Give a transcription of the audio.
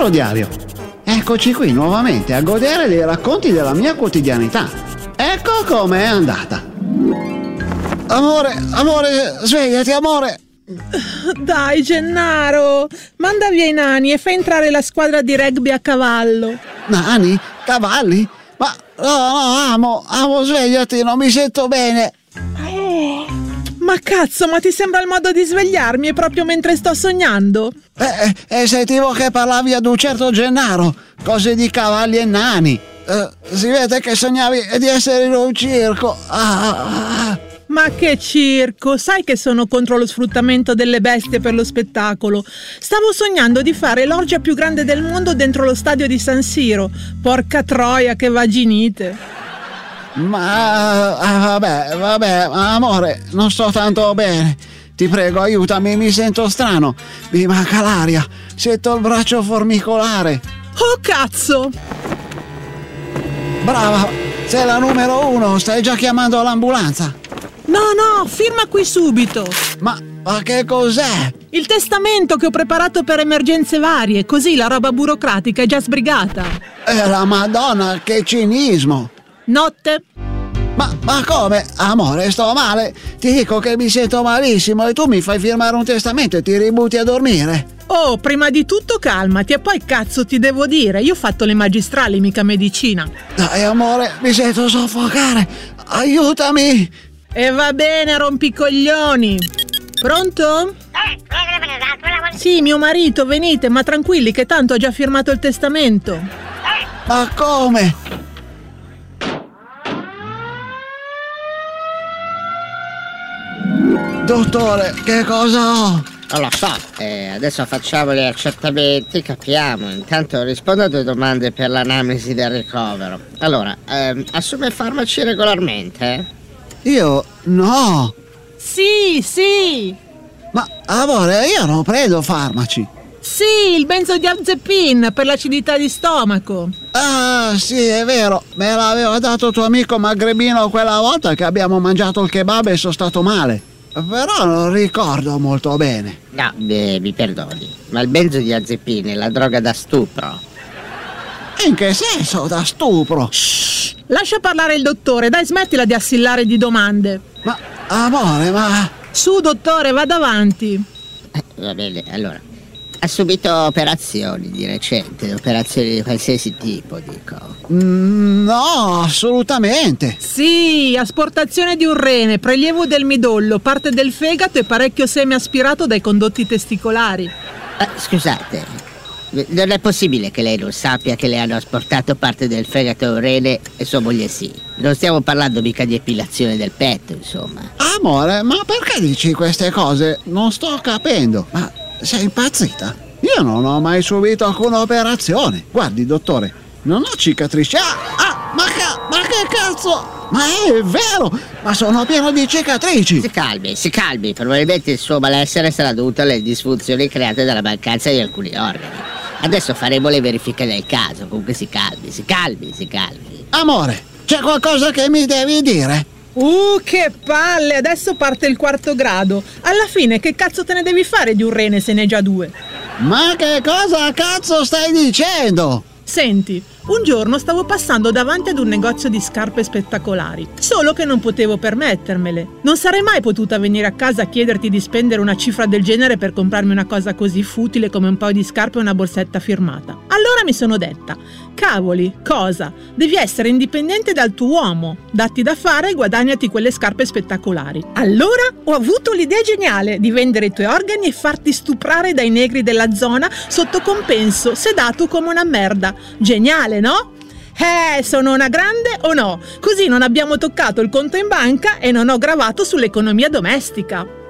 Caro diario, eccoci qui nuovamente a godere dei racconti della mia quotidianità. Ecco com'è andata. Amore, svegliati, amore. Dai, Gennaro, manda via i nani e fai entrare la squadra di rugby a cavallo. Nani? Cavalli? Ma no, amo, svegliati, non mi sento bene. Ma cazzo, ma ti sembra il modo di svegliarmi proprio mentre sto sognando? Sentivo che parlavi ad un certo Gennaro, cose di cavalli e nani. Si vede che sognavi di essere in un circo. Ma che circo? Sai che sono contro lo sfruttamento delle bestie per lo spettacolo. Stavo sognando di fare l'orgia più grande del mondo dentro lo stadio di San Siro. Porca troia, che vaginite. Ma vabbè, amore, non sto tanto bene. Ti prego, aiutami, mi sento strano. Mi manca l'aria. Sento il braccio formicolare. Oh, cazzo! Brava, sei la numero 1, stai già chiamando l'ambulanza. No, firma qui subito. Ma che cos'è? Il testamento che ho preparato per emergenze varie, così la roba burocratica è già sbrigata. La Madonna, che cinismo. Notte. Ma come? Amore, sto male. Ti dico che mi sento malissimo e tu mi fai firmare un testamento e ti ributti a dormire. Oh, prima di tutto calmati e poi cazzo ti devo dire, io ho fatto le magistrali, mica medicina. Dai amore, mi sento soffocare. Aiutami. E va bene, rompi i coglioni. Pronto? Sì, mio marito, venite, ma tranquilli che tanto ho già firmato il testamento. Ma come? Dottore, che cosa ho? Non lo so, adesso facciamo gli accertamenti, capiamo. Intanto rispondo a 2 domande per l'anamnesi del ricovero. Allora, assume farmaci regolarmente? Io no. Sì. Ma amore, io non prendo farmaci. Sì, il benzodiazepin per l'acidità di stomaco. Ah, sì, è vero. Me l'aveva dato tuo amico Magrebino quella volta che abbiamo mangiato il kebab e sono stato male. Però non ricordo molto bene. No, mi perdoni, ma il benzodiazepin è la droga da stupro. In che senso da stupro? Shh, lascia parlare il dottore, dai, smettila di assillare di domande. Ma, amore, ma... Su, dottore, vada avanti. Va bene, allora. Ha subito operazioni di recente, operazioni di qualsiasi tipo, dico. No, assolutamente. Sì, asportazione di un rene, prelievo del midollo, parte del fegato e parecchio seme aspirato dai condotti testicolari. Scusate, non è possibile che lei non sappia che le hanno asportato parte del fegato e un rene e sua moglie sì. Non stiamo parlando mica di epilazione del petto, insomma. Amore, ma perché dici queste cose? Non sto capendo. Ma sei impazzita? Io non ho mai subito alcuna operazione. Guardi, dottore, non ho cicatrici. Ma che cazzo? Ma è vero! Ma sono pieno di cicatrici! Si calmi. Probabilmente il suo malessere sarà dovuto alle disfunzioni create dalla mancanza di alcuni organi. Adesso faremo le verifiche del caso. Comunque si calmi. Amore, c'è qualcosa che mi devi dire? Che palle! Adesso parte il 4º grado. Alla fine che cazzo te ne devi fare di un rene se ne hai già 2? Ma che cosa cazzo stai dicendo? Senti, un giorno stavo passando davanti ad un negozio di scarpe spettacolari, solo che non potevo permettermele. Non sarei mai potuta venire a casa a chiederti di spendere una cifra del genere per comprarmi una cosa così futile come un paio di scarpe e una borsetta firmata. Allora mi sono detta, cavoli, cosa? Devi essere indipendente dal tuo uomo, datti da fare e guadagnati quelle scarpe spettacolari. Allora ho avuto l'idea geniale di vendere i tuoi organi e farti stuprare dai negri della zona sotto compenso, sedato come una merda. Geniale, no? Sono una grande o no? Così non abbiamo toccato il conto in banca e non ho gravato sull'economia domestica.